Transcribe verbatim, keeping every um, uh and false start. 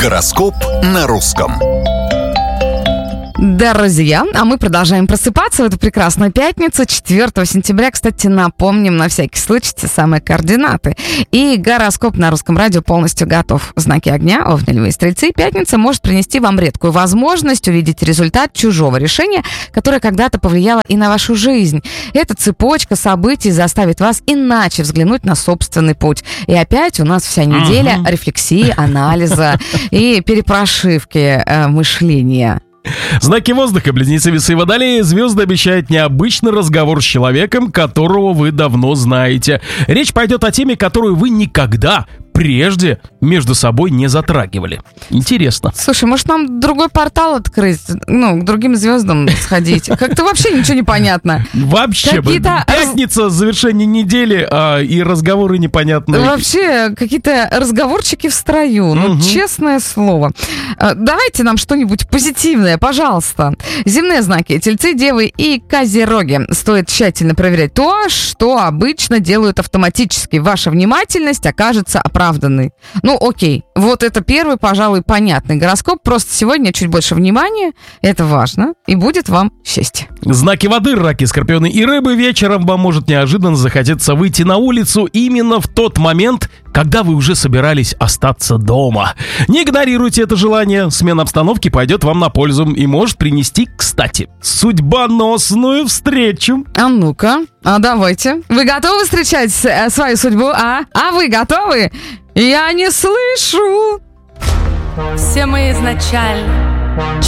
Гороскоп на русском. Друзья, а мы продолжаем просыпаться в эту прекрасную пятницу, четвёртого сентября. Кстати, напомним на всякий случай те самые координаты. И гороскоп на русском радио полностью готов. Знаки огня, Овны, Львы и Стрельцы. Пятница может принести вам редкую возможность увидеть результат чужого решения, которое когда-то повлияло и на вашу жизнь. Эта цепочка событий заставит вас иначе взглянуть на собственный путь. И опять у нас вся неделя uh-huh. рефлексии, анализа и перепрошивки э, мышления. Знаки воздуха, близнецы, весы и водолеи. Звезды обещают необычный разговор с человеком, которого вы давно знаете. Речь пойдет о теме, которую вы никогда прежде между собой не затрагивали. Интересно. Слушай, может нам другой портал открыть? Ну, к другим звездам сходить? Как-то вообще ничего не понятно. Вообще, какие-то... пятница, завершение недели, а, и разговоры непонятные. Вообще, какие-то разговорчики в строю. Ну, угу. честное слово. Давайте нам что-нибудь позитивное, пожалуйста. Земные знаки, Тельцы, Девы и Козероги. Стоит тщательно проверять то, что обычно делают автоматически. Ваша внимательность окажется оправданной. Ну, окей. Вот это первый, пожалуй, понятный гороскоп. Просто сегодня чуть больше внимания. Это важно. И будет вам счастье. Знаки воды, раки, скорпионы и рыбы. Вечером вам может неожиданно захотеться выйти на улицу именно в тот момент, когда вы уже собирались остаться дома. Не игнорируйте это желание. Смена обстановки пойдет вам на пользу и может принести, кстати, судьбоносную встречу. А ну-ка, а давайте. Вы готовы встречать свою судьбу, а? А вы готовы? Я не слышу. Все мы изначально